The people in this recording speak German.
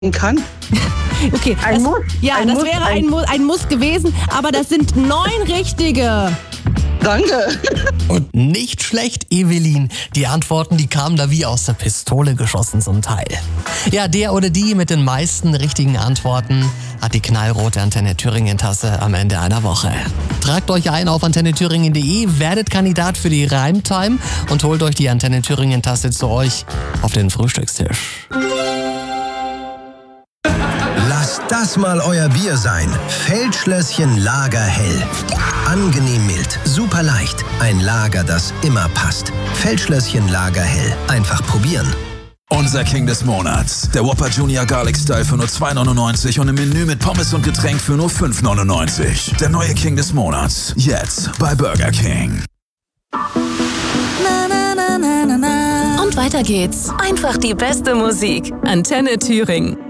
kann. Okay, das wäre ein Muss gewesen, aber das sind 9 richtige. Danke. Und nicht schlecht, Evelyn. Die Antworten, die kamen da wie aus der Pistole geschossen zum Teil. Ja, der oder die mit den meisten richtigen Antworten hat die knallrote Antenne Thüringen-Tasse am Ende einer Woche. Tragt euch ein auf antennethüringen.de, werdet Kandidat für die Reimtime und holt euch die Antenne Thüringen-Tasse zu euch auf den Frühstückstisch. Lasst das mal euer Bier sein. Feldschlösschen Lagerhell. Angenehm mild, super leicht. Ein Lager, das immer passt. Feldschlösschen Lagerhell. Einfach probieren. Unser King des Monats. Der Whopper Junior Garlic Style für nur 2,99 und im Menü mit Pommes und Getränk für nur 5,99. Der neue King des Monats. Jetzt bei Burger King. Und weiter geht's. Einfach die beste Musik. Antenne Thüringen.